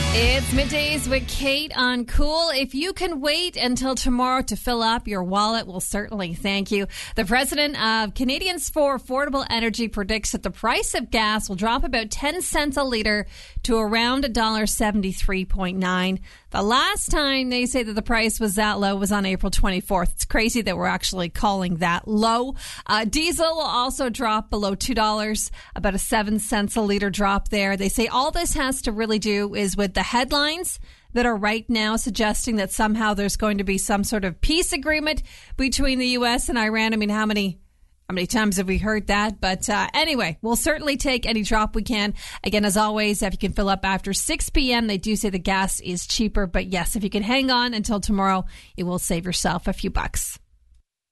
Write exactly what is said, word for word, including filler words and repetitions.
It's middays with Kate on Cool. If you can wait until tomorrow to fill up your wallet, we'll certainly thank you. The president of Canadians for Affordable Energy predicts that the price of gas will drop about ten cents a litre to around one dollar seventy-three point nine. The last time they say that the price was that low was on April twenty-fourth. It's crazy that we're actually calling that low. Uh, diesel will also drop below two dollars, about a seven cents a litre drop there. They say all this has to really do is with the headlines that are right now suggesting that somehow there's going to be some sort of peace agreement between the U S and Iran. I mean, how many How many times have we heard that? But uh, anyway, we'll certainly take any drop we can. Again, as always, if you can fill up after six p.m., they do say the gas is cheaper. But yes, if you can hang on until tomorrow, you will save yourself a few bucks.